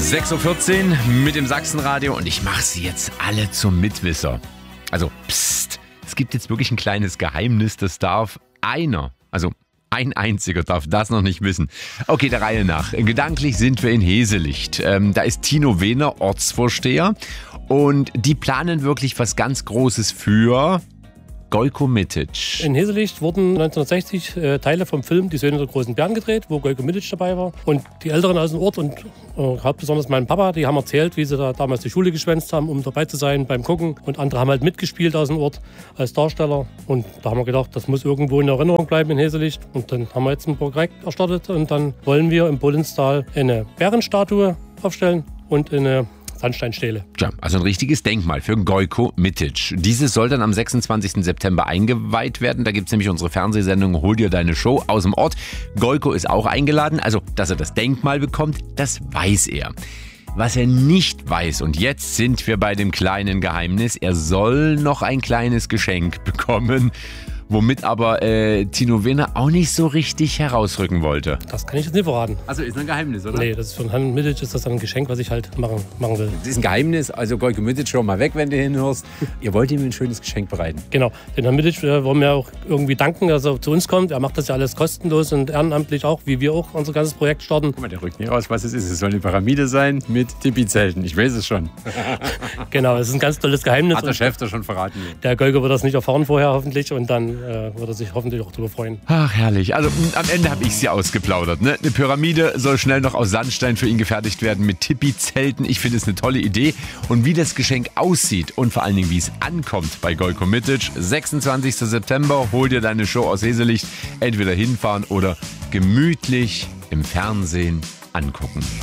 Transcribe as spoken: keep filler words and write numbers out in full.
sechs Uhr vierzehn mit dem Sachsenradio und ich mache sie jetzt alle zum Mitwisser. Also, psst, es gibt jetzt wirklich ein kleines Geheimnis, das darf einer, also ein einziger darf das noch nicht wissen. Okay, der Reihe nach. Gedanklich sind wir in Heselicht. Ähm, da ist Tino Wehner, Ortsvorsteher, und die planen wirklich was ganz Großes für Gojko Mitic. In Heselicht wurden neunzehnhundertsechzig äh, Teile vom Film Die Söhne der großen Bären gedreht, wo Gojko Mitic dabei war. Und die Älteren aus dem Ort und äh, hauptbesonders mein Papa, die haben erzählt, wie sie da damals die Schule geschwänzt haben, um dabei zu sein beim Gucken. Und andere haben halt mitgespielt aus dem Ort als Darsteller. Und da haben wir gedacht, das muss irgendwo in Erinnerung bleiben in Heselicht. Und dann haben wir jetzt ein Projekt erstattet und dann wollen wir im Bullinstal eine Bärenstatue aufstellen und eine Sandsteinstele. Tja, also ein richtiges Denkmal für Gojko Mitic. Dieses soll dann am sechsundzwanzigsten September eingeweiht werden. Da gibt es nämlich unsere Fernsehsendung Hol dir deine Show aus dem Ort. Gojko ist auch eingeladen. Also, dass er das Denkmal bekommt, das weiß er. Was er nicht weiß, und jetzt sind wir bei dem kleinen Geheimnis, er soll noch ein kleines Geschenk bekommen, womit aber äh, Tino Wehner auch nicht so richtig herausrücken wollte. Das kann ich jetzt nicht verraten. Also ist ein Geheimnis, oder? Nee, das ist von Herrn Mitic ist das ein Geschenk, was ich halt machen, machen will. Das ist ein Geheimnis, also Gojko Mitic, schau mal weg, wenn du hinhörst. Ihr wollt ihm ein schönes Geschenk bereiten. Genau, den Herrn Mitic äh, wollen wir auch irgendwie danken, dass er zu uns kommt. Er macht das ja alles kostenlos und ehrenamtlich auch, wie wir auch unser ganzes Projekt starten. Guck mal, der rückt nicht aus, was es ist. Es soll eine Pyramide sein mit Tipi-Zelten. Ich weiß es schon. Genau, es ist ein ganz tolles Geheimnis. Hat der Chef da schon verraten? Der Gojko wird das nicht erfahren vorher hoffentlich und dann äh, wird er sich hoffentlich auch darüber freuen. Ach, herrlich. Also am Ende habe ich sie ausgeplaudert. Ne? Eine Pyramide soll schnell noch aus Sandstein für ihn gefertigt werden mit Tipi-Zelten. Ich finde es eine tolle Idee. Und wie das Geschenk aussieht und vor allen Dingen, wie es ankommt bei Gojko Mitic, sechsundzwanzigsten September, hol dir deine Show aus Heselicht. Entweder hinfahren oder gemütlich im Fernsehen angucken.